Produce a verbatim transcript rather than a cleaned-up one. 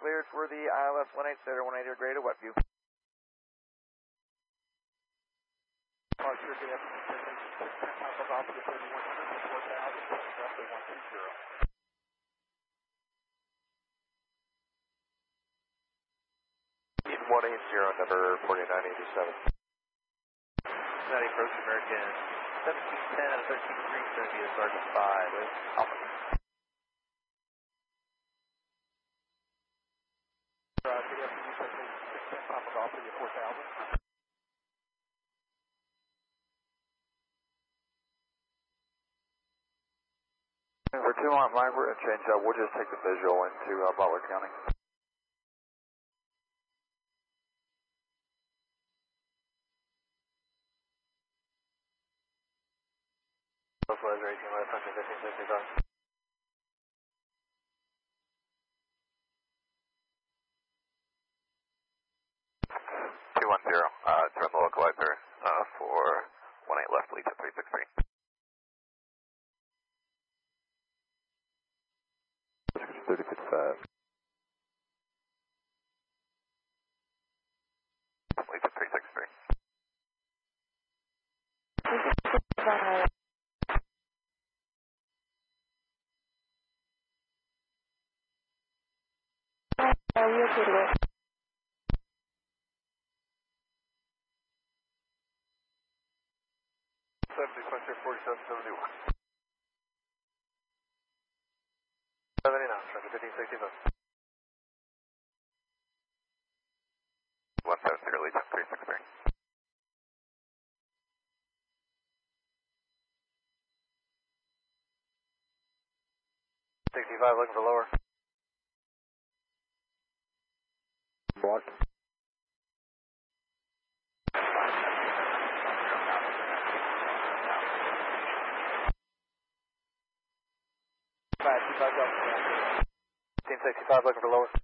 cleared for the I L S one eight setter one eighty grade of Westview. Departure, good afternoon, ten miles off of the thirty-one hundred, four thousand, roughly one two zero. one eighty, number forty-nine eighty-seven. Cincinnati approach American seventeen ten out of thirteen three, going to be a Sergeant five with Alpha. Uh, good afternoon, ten miles off of the four thousand. For two on Mike, we're going to change up. We'll just take the visual into uh, Butler County. Localizer eighteen left, hunting fifteen sixty-five. two one zero, uh, turn the localizer uh, for one eight left, lead to three six three. thirty fifty-five. Lead to three six three. Are you okay to it? seventy, forty-seven seventy-one. seventy-nine, trying to fifteen sixty-five. one seven zero, lead to three six three. sixty-five, looking for lower. Blocked. fifteen sixty-five, looking for lower.